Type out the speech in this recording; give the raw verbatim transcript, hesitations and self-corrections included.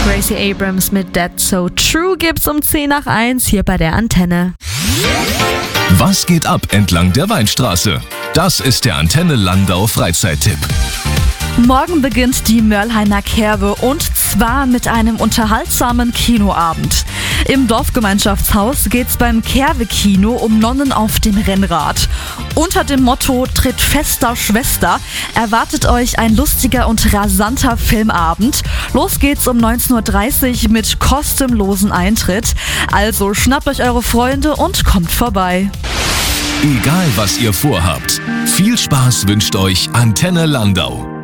Gracie Abrams mit That's So True gibt's um zehn nach eins hier bei der Antenne. Was geht ab entlang der Weinstraße? Das ist der Antenne Landau Freizeittipp. Morgen beginnt die Mörlheimer Kerwe und zwar mit einem unterhaltsamen Kinoabend. Im Dorfgemeinschaftshaus geht's beim Kerwe-Kino um Nonnen auf dem Rennrad. Unter dem Motto Tritt fester Schwester erwartet euch ein lustiger und rasanter Filmabend. Los geht's um neunzehn Uhr dreißig mit kostenlosen Eintritt. Also schnappt euch eure Freunde und kommt vorbei. Egal was ihr vorhabt, viel Spaß wünscht euch Antenne Landau.